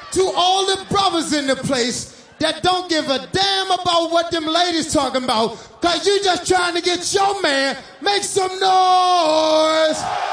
To all the brothers in the place that don't give a damn about what them ladies talking about, cause you just trying to get your man, make some noise.